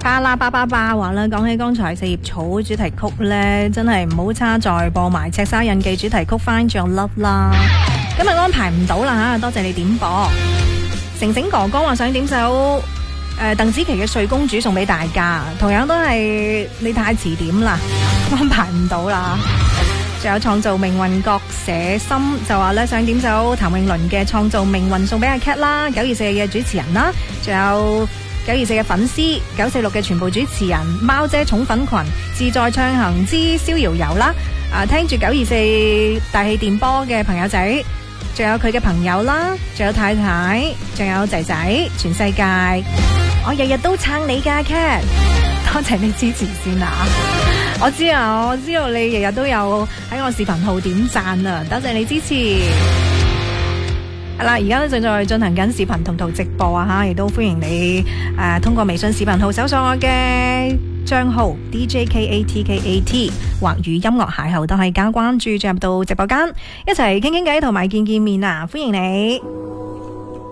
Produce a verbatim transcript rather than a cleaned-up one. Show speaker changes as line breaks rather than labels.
巴啦巴巴巴話啦，講起剛才四葉草主題曲呢，真係唔好差再播埋赤沙印記主題曲 Find Your Love 啦。今日安排唔到啦吓，多謝你點播。成成哥哥話想點首誒鄧紫棋嘅《睡公主》送俾大家，同樣都係你太遲點啦，安排唔到啦。仲有創造命運各寫心就話咧想點首譚詠麟嘅《創造命運》送俾阿 Cat 啦，九二四嘅主持人啦，仲有九二四嘅粉絲，九四六嘅全部主持人，貓姐寵粉群，自在暢行之逍遙遊啦，啊聽住九二四大氣電波嘅朋友仔，仲有佢嘅朋友啦，仲有太太，仲有仔仔，全世界，我日日都撐你噶 Cat， 多謝你支持先啊！我知啊，我知道你日日都有喺我視頻號點讚啊，多謝你支持。係啦，而家都正在進行緊視頻同圖直播啊吓，亦都歡迎你誒、呃、通過微信視頻號搜索我嘅賬號 D J K A T K A T 或與音樂邂逅都係加關注，進入到直播間一齊傾傾偈同埋見見面啊！歡迎你。